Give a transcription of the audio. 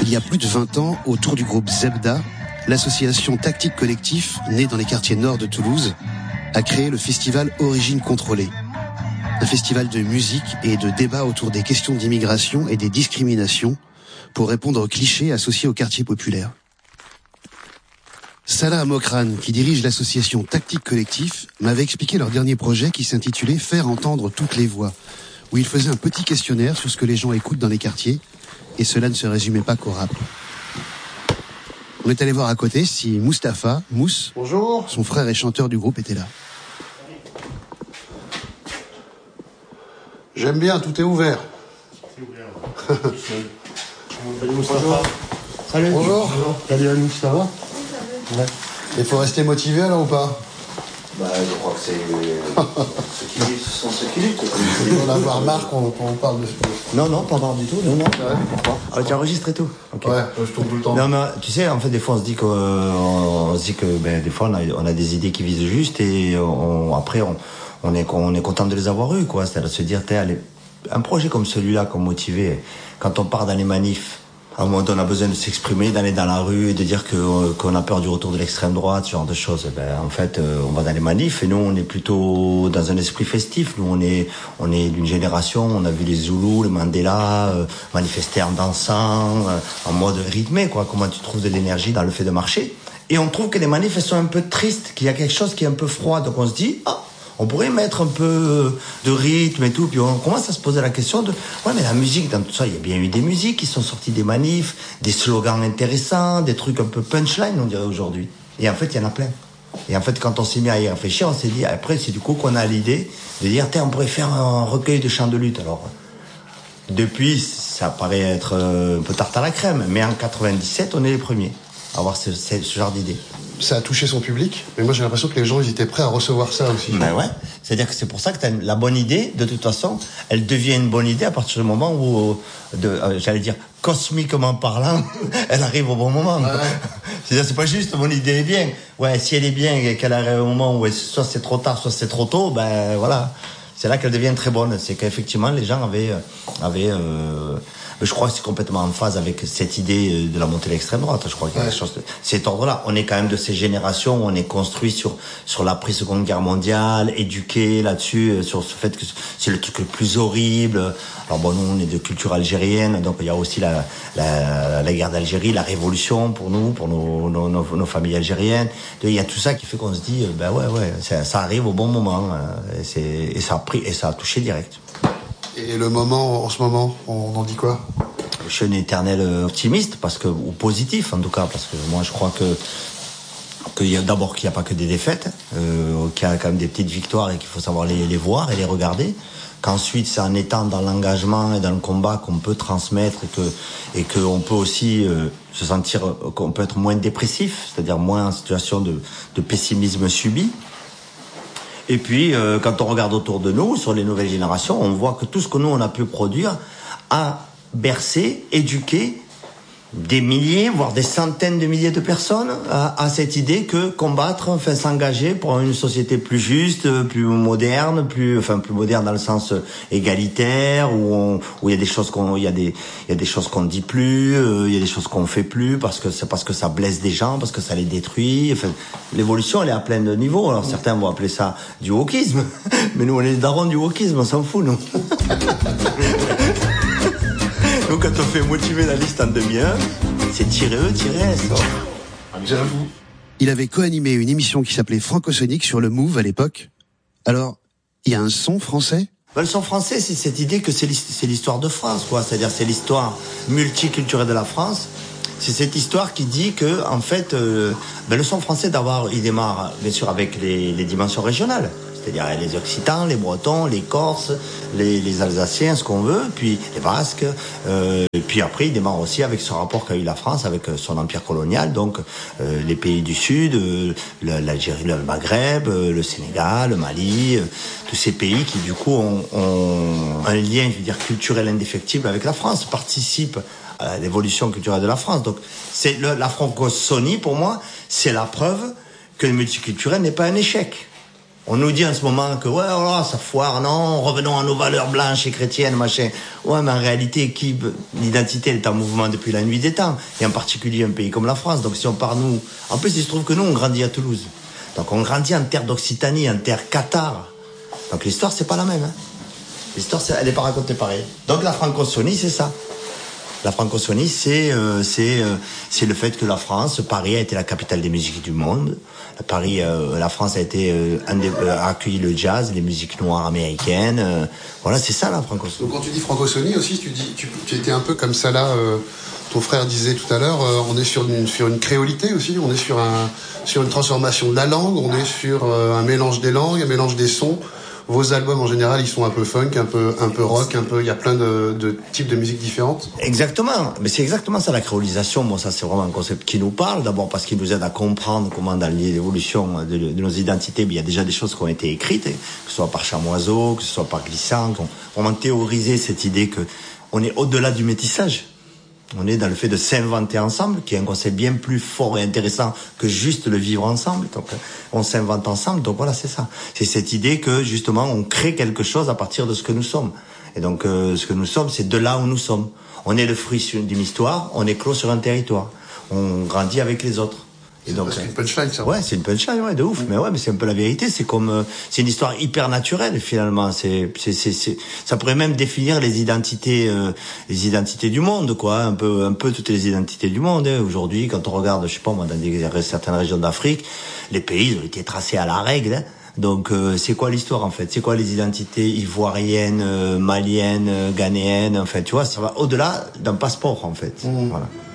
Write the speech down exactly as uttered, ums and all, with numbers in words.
Il y a plus de vingt ans, autour du groupe Zebda, l'association Tactique Collectif, née dans les quartiers nord de Toulouse, a créé le festival Origine Contrôlée. Un festival de musique et de débat autour des questions d'immigration et des discriminations pour répondre aux clichés associés aux quartiers populaires. Salah Amokran, qui dirige l'association Tactique Collectif, m'avait expliqué leur dernier projet qui s'intitulait « Faire entendre toutes les voix », où il faisait un petit questionnaire sur ce que les gens écoutent dans les quartiers, et cela ne se résumait pas qu'au rap. On est allé voir à côté si Mustapha, Mousse, bonjour, son frère et chanteur du groupe, était là. J'aime bien, tout est ouvert. C'est ouvert. Salut Mustapha. Salut. Bonjour. Salut Anoush, ça va? Ouais. Il faut rester motivé alors ou pas? Bah, je crois que c'est ceux qui vivent, ce sont ceux qui luttent. On va avoir marre qu'on qu parle de ce. Non, non, pas marre du tout, non, non. Ouais. Ah, tu enregistres et tout. Okay. Ouais, je tourne tout le temps. Non, mais tu sais, en fait, des fois, on se dit que, on se dit que, ben, des fois, on a, on a des idées qui visent juste et on, après, on, on est, on est content de les avoir eues, quoi. C'est-à-dire de se dire, t'es allé, un projet comme celui-là, comme motivé, quand on part dans les manifs. À un moment donné, on a besoin de s'exprimer, d'aller dans la rue et de dire que qu'on a peur du retour de l'extrême droite, ce genre de choses. Ben, en fait, on va dans les manifs et nous, on est plutôt dans un esprit festif. Nous, on est on est d'une génération. On a vu les Zoulous, les Mandela euh, manifester en dansant, euh, en mode rythmé, quoi. Comment tu trouves de l'énergie dans le fait de marcher? Et on trouve que les manifs, elles sont un peu tristes, qu'il y a quelque chose qui est un peu froid. Donc on se dit, ah. On pourrait mettre un peu de rythme et tout, puis on commence à se poser la question de ouais, mais la musique, dans tout ça, il y a bien eu des musiques qui sont sorties des manifs, des slogans intéressants, des trucs un peu punchline, on dirait aujourd'hui. Et en fait, il y en a plein. Et en fait, quand on s'est mis à y réfléchir, on s'est dit, après, c'est du coup qu'on a l'idée de dire, tiens, on pourrait faire un recueil de chants de lutte. Alors, depuis, ça paraît être un peu tarte à la crème, mais en quatre-vingt-dix-sept, on est les premiers à avoir ce, ce, ce genre d'idée. Ça a touché son public, mais moi j'ai l'impression que les gens ils étaient prêts à recevoir ça aussi. Ben ouais, c'est-à-dire que c'est pour ça que t'as la bonne idée, de toute façon, elle devient une bonne idée à partir du moment où, de, euh, j'allais dire, cosmiquement parlant, elle arrive au bon moment. Ouais. C'est-à-dire, c'est pas juste mon idée est bien. Ouais, si elle est bien et qu'elle arrive au moment où soit c'est trop tard, soit c'est trop tôt, ben voilà. C'est là qu'elle devient très bonne. C'est qu'effectivement, les gens avaient, avaient, euh, je crois que c'est complètement en phase avec cette idée de la montée de l'extrême droite. Je crois qu'il y a ouais. quelque chose de cet ordre-là. On est quand même de ces générations où on est construit sur sur l'après-seconde guerre mondiale, éduqué là-dessus, sur ce fait que c'est le truc le plus horrible. Alors bon, nous on est de culture algérienne, donc il y a aussi la la, la guerre d'Algérie, la révolution pour nous, pour nos nos, nos, nos familles algériennes. Il y a tout ça qui fait qu'on se dit, ben ouais ouais, ça, ça arrive au bon moment. Et, c'est, et ça a pris et ça a touché direct. Et le moment, en ce moment, on en dit quoi? Je suis un éternel optimiste, parce que, ou positif en tout cas, parce que moi je crois que, que y a, d'abord qu'il n'y a pas que des défaites, euh, qu'il y a quand même des petites victoires et qu'il faut savoir les, les voir et les regarder. Qu'ensuite c'est en étant dans l'engagement et dans le combat qu'on peut transmettre et que et qu'on peut aussi euh, se sentir qu'on peut être moins dépressif, c'est-à-dire moins en situation de, de pessimisme subi. Et puis, euh, quand on regarde autour de nous, sur les nouvelles générations, on voit que tout ce que nous, on a pu produire a bercé, éduqué des milliers, voire des centaines de milliers de personnes à, à cette idée que combattre, enfin s'engager pour une société plus juste, plus moderne, plus, enfin plus moderne dans le sens égalitaire, où on, où il y a des choses qu'on, il y a des, il y a des choses qu'on ne dit plus, euh, il y a des choses qu'on fait plus parce que c'est parce que ça blesse des gens, parce que ça les détruit. Enfin, l'évolution, elle est à plein de niveaux. Alors certains vont appeler ça du wokisme, mais nous on est les darons du wokisme, on s'en fout nous. Donc quand on fait motiver la liste en demi-heure, c'est tirer E, tirer S. J'avoue. Il avait co-animé une émission qui s'appelait Francosonic sur le Move à l'époque. Alors, il y a un son français? Ben, le son français, c'est cette idée que c'est l'histoire de France, quoi. C'est-à-dire c'est l'histoire multiculturelle de la France. C'est cette histoire qui dit que, en fait, euh, ben, le son français d'abord, il démarre bien sûr avec les, les dimensions régionales. C'est-à-dire les Occitans, les Bretons, les Corses, les, les Alsaciens, ce qu'on veut, puis les Basques. Euh, et puis après, il démarre aussi avec ce rapport qu'a eu la France avec son empire colonial, donc euh, les pays du Sud, euh, l'Algérie, le Maghreb, euh, le Sénégal, le Mali, euh, tous ces pays qui du coup ont, ont un lien, je veux dire, culturel indéfectible avec la France, participent à l'évolution culturelle de la France. Donc c'est le, la francophonie, pour moi, c'est la preuve que le multiculturel n'est pas un échec. On nous dit en ce moment que ouais, voilà, ça foire, non, revenons à nos valeurs blanches et chrétiennes, machin. Ouais, mais en réalité, qui, l'identité, elle est en mouvement depuis la nuit des temps. Et en particulier un pays comme la France. Donc si on part nous, en plus, il se trouve que nous, on grandit à Toulouse. Donc on grandit en terre d'Occitanie, en terre cathare. Donc l'histoire, c'est pas la même, hein. L'histoire, elle n'est pas racontée pareil. Donc la francophonie, c'est ça. La francophonie, c'est euh, c'est euh, c'est le fait que la France, Paris a été la capitale des musiques du monde. Paris, euh, la France a été euh, un des, euh, a accueilli le jazz, les musiques noires américaines. Euh, voilà, c'est ça la francophonie. Donc quand tu dis francophonie aussi, tu dis, tu, tu étais un peu comme ça là. Euh, ton frère disait tout à l'heure, euh, on est sur une sur une créolité aussi. On est sur un sur une transformation de la langue. On est sur euh, un mélange des langues, un mélange des sons. Vos albums en général, ils sont un peu funk, un peu un peu rock, un peu. Il y a plein de, de types de musique différentes. Exactement, mais c'est exactement ça la créolisation. Bon, ça c'est vraiment un concept qui nous parle. D'abord parce qu'il nous aide à comprendre comment dans l'évolution de, de nos identités, il y a déjà des choses qui ont été écrites, que ce soit par Chamoiseau, que ce soit par Glissant, qu'on vraiment théoriser cette idée que on est au-delà du métissage. On est dans le fait de s'inventer ensemble, qui est un concept bien plus fort et intéressant que juste le vivre ensemble. Donc, on s'invente ensemble. Donc voilà, c'est ça. C'est cette idée que justement, on crée quelque chose à partir de ce que nous sommes. Et donc, euh, ce que nous sommes, c'est de là où nous sommes. On est le fruit d'une histoire. On est clos sur un territoire. On grandit avec les autres. Et donc, c'est une punchline, ça. Ouais, c'est une punchline, ouais, de ouf. Mmh. Mais ouais, mais c'est un peu la vérité. C'est comme, euh, c'est une histoire hyper naturelle, finalement. C'est, c'est, c'est, c'est, ça pourrait même définir les identités, euh, les identités du monde, quoi. Un peu, un peu toutes les identités du monde, hein. Aujourd'hui, quand on regarde, je sais pas, moi, dans des, certaines régions d'Afrique, les pays ont été tracés à la règle, hein. Donc, euh, c'est quoi l'histoire, en fait? C'est quoi les identités ivoiriennes, euh, maliennes, euh, ghanéennes? En fait, tu vois, ça va au-delà d'un passeport, en fait. Mmh. Voilà.